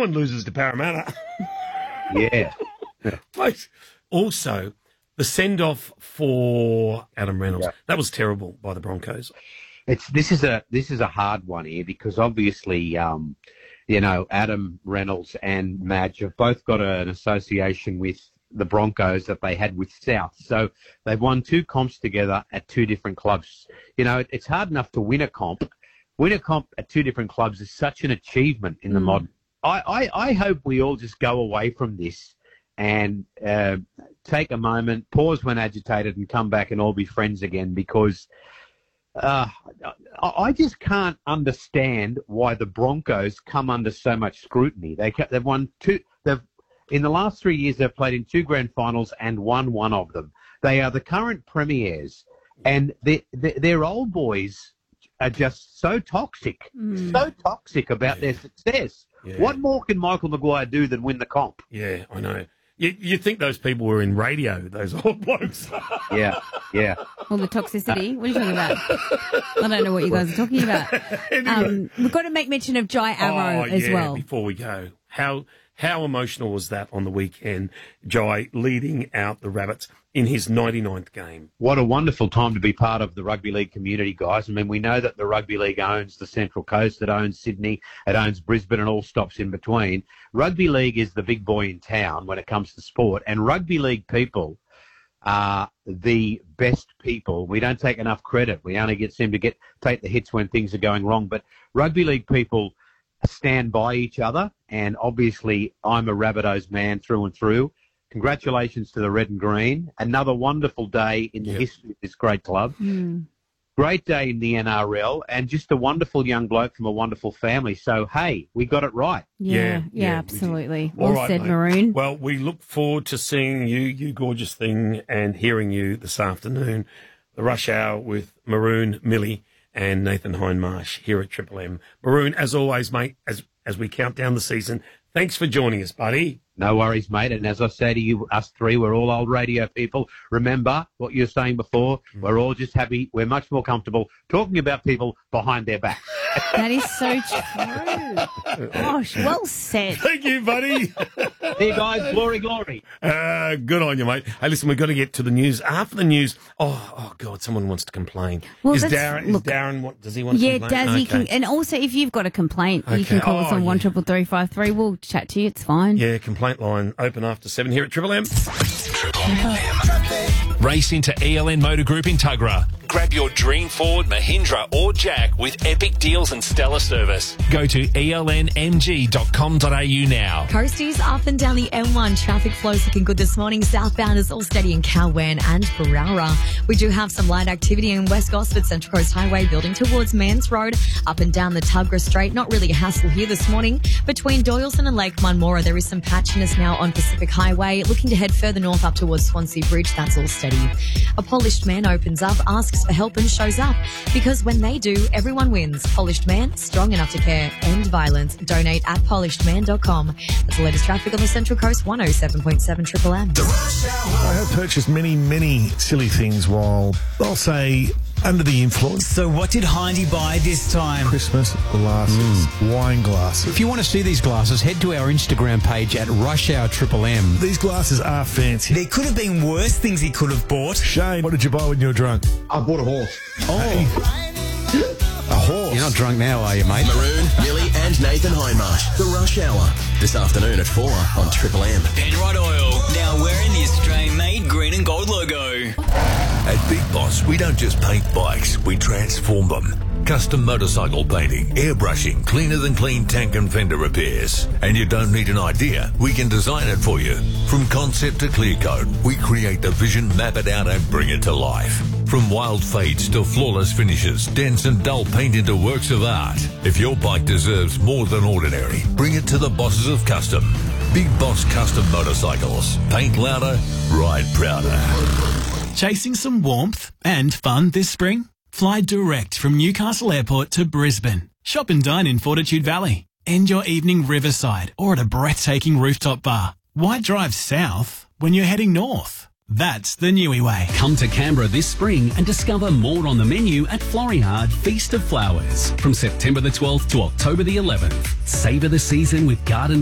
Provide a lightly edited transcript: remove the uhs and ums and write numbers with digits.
one loses to Parramatta. Yeah. Mate, also, the send-off for Adam Reynolds, that was terrible by the Broncos. This is a hard one here because obviously, Adam Reynolds and Madge have both got an association with the Broncos that they had with South. So they've won 2 comps together at 2 different clubs. It's hard enough to win a comp. Win a comp at 2 different clubs is such an achievement in the modern. I hope we all just go away from this and take a moment, pause when agitated, and come back and all be friends again because I just can't understand why the Broncos come under so much scrutiny. They've won 2. In the last 3 years, they've played in 2 grand finals and won one of them. They are the current premiers, and their old boys are just so toxic about their success. Yeah. What more can Michael Maguire do than win the comp? Yeah, I know. You'd think those people were in radio, those old blokes. Yeah. Well, the toxicity. What are you talking about? I don't know what you guys are talking about. Anyway. We've got to make mention of Jai Arrow as well. Before we go, how emotional was that on the weekend, Jai leading out the Rabbits in his 99th game? What a wonderful time to be part of the rugby league community, guys. I mean, we know that the rugby league owns the Central Coast, it owns Sydney, it owns Brisbane and all stops in between. Rugby league is the big boy in town when it comes to sport, and rugby league people are the best people. We don't take enough credit. We only seem to take the hits when things are going wrong, but rugby league people stand by each other, and obviously I'm a Rabbitohs man through and through. Congratulations to the Red and Green. Another wonderful day in the history of this great club. Great day in the NRL, and just a wonderful young bloke from a wonderful family. So, hey, we got it right. Yeah, absolutely. All Well right, said, mate. Maroon. Well, we look forward to seeing you gorgeous thing, and hearing you this afternoon. The Rush Hour with Maroon, Millie, and Nathan Hindmarsh here at Triple M. Maroon, as always, mate, as we count down the season, thanks for joining us, buddy. No worries, mate. And as I say to you, us three, we're all old radio people. Remember what you were saying before. We're all just happy. We're much more comfortable talking about people behind their back. That is so true. Gosh, well said. Thank you, buddy. See you guys. Glory, glory. Good on you, mate. Hey, listen, we've got to get to the news. After the news, oh God, someone wants to complain. Well, is Darren, what does he want to complain? Yeah, does he? Okay. And also, if you've got a complaint, you can call us on 133353. We'll chat to you. It's fine. Yeah, complaint line open after 7 here at Triple M. Triple M. Race into ELN Motor Group in Tuggerah. Grab your dream Ford, Mahindra or Jack with epic deals and stellar service. Go to elnmg.com.au now. Coasties up and down the M1. Traffic flows looking good this morning. Southbound is all steady in Calwan and Barara. We do have some light activity in West Gosford Central Coast Highway building towards Mans Road. Up and down the Tuggerah Strait. Not really a hassle here this morning. Between Doyleson and Lake Munmora, there is some patchiness now on Pacific Highway. Looking to head further north up towards Swansea Bridge. That's all steady. A polished man opens up, asks for help and shows up. Because when they do, everyone wins. Polished Man, strong enough to care. End violence. Donate at polishedman.com. That's the latest traffic on the Central Coast, 107.7 Triple M. I have purchased many silly things while, I'll say, under the influence. So what did Hindy buy this time? Christmas glasses, wine glasses. If you want to see these glasses, head to our Instagram page at Rush Hour Triple M. These glasses are fancy. There could have been worse things he could have bought. Shane, what did you buy when you were drunk? I bought a horse. A horse? You're not drunk now, are you, mate? Maroon, Millie and Nathan Hindmarsh. The Rush Hour. This afternoon at 4 on Triple M. Penrod Oil. Now wearing the Australian-made green and gold logo. At Big Boss, we don't just paint bikes, we transform them. Custom motorcycle painting, airbrushing, cleaner than clean tank and fender repairs. And you don't need an idea, we can design it for you. From concept to clear coat, we create the vision, map it out and bring it to life. From wild fades to flawless finishes, dense and dull paint into works of art. If your bike deserves more than ordinary, bring it to the bosses of Custom. Big Boss Custom Motorcycles. Paint louder, ride prouder. Chasing some warmth and fun this spring? Fly direct from Newcastle Airport to Brisbane. Shop and dine in Fortitude Valley. End your evening riverside or at a breathtaking rooftop bar. Why drive south when you're heading north? That's the Newey way. Come to Canberra this spring and discover more on the menu at Floriade Feast of Flowers. From September the 12th to October the 11th. Savour the season with garden